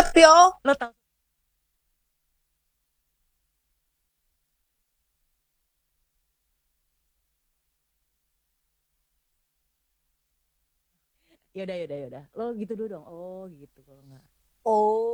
Pio. Lo tau? Yaudah, yaudah, yaudah. Lo gitu dulu dong. Oh gitu kalau nggak. Oh.